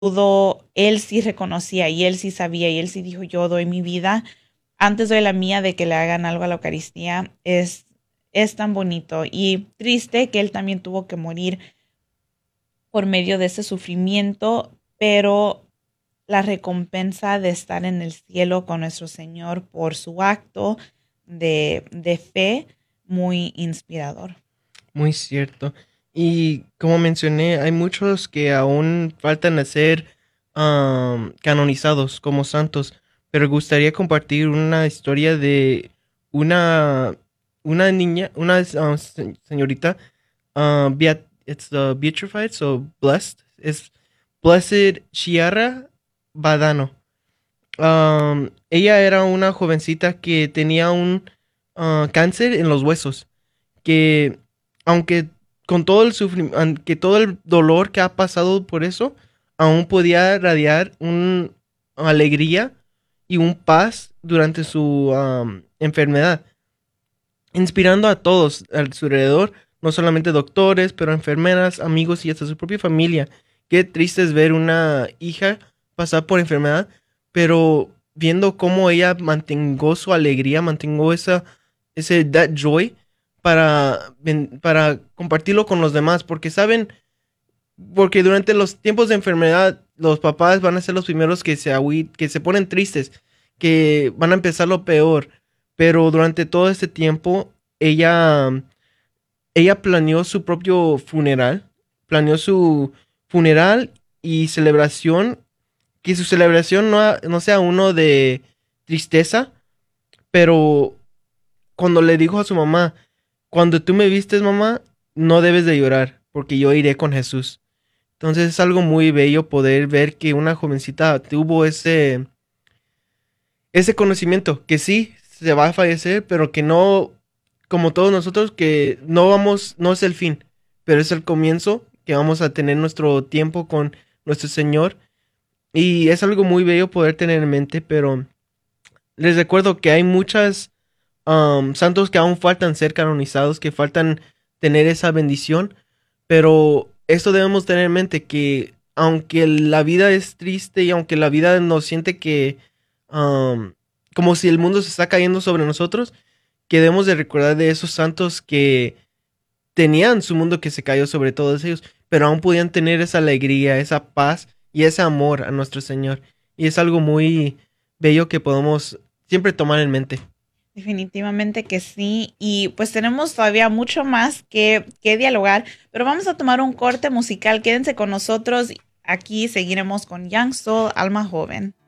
él sí reconocía y él sí sabía y él sí dijo, yo doy mi vida, antes doy la mía de que le hagan algo a la Eucaristía, es tan bonito y triste que él también tuvo que morir por medio de ese sufrimiento, pero la recompensa de estar en el cielo con nuestro Señor por su acto de fe, muy inspirador. Muy cierto. Y como mencioné, hay muchos que aún faltan a ser canonizados como santos, pero gustaría compartir una historia de una, una niña, una señorita, it's beatified, so blessed, es Blessed Chiara Badano. Ella era una jovencita que tenía un cáncer en los huesos, que aunque con todo el sufrimiento, aunque todo el dolor que ha pasado por eso, aún podía radiar una alegría y un paz durante su enfermedad, inspirando a todos a su alrededor, no solamente doctores, pero enfermeras, amigos y hasta su propia familia. Qué triste es ver una hija pasar por enfermedad, pero viendo cómo ella mantuvo su alegría, mantuvo that joy para compartirlo con los demás, porque saben, porque durante los tiempos de enfermedad, los papás van a ser los primeros que se ponen tristes, que van a empezar lo peor, pero durante todo este tiempo, ella planeó su propio funeral, planeó su funeral y celebración, que su celebración no sea uno de tristeza, pero cuando le dijo a su mamá, cuando tú me vistes, mamá, no debes de llorar, porque yo iré con Jesús. Entonces es algo muy bello poder ver que una jovencita tuvo ese conocimiento, que sí, se va a fallecer, pero que no, como todos nosotros, que no es el fin, pero es el comienzo, que vamos a tener nuestro tiempo con nuestro Señor. Y es algo muy bello poder tener en mente, pero les recuerdo que hay muchas santos que aún faltan ser canonizados, que faltan tener esa bendición, pero esto debemos tener en mente que aunque la vida es triste y aunque la vida nos siente que um, como si el mundo se está cayendo sobre nosotros, que debemos de recordar de esos santos que tenían su mundo que se cayó sobre todos ellos, pero aún podían tener esa alegría, esa paz y ese amor a nuestro Señor. Y es algo muy bello que podemos siempre tomar en mente. Definitivamente que sí. Y pues tenemos todavía mucho más que dialogar, pero vamos a tomar un corte musical. Quédense con nosotros. Aquí seguiremos con Young Soul, Alma Joven.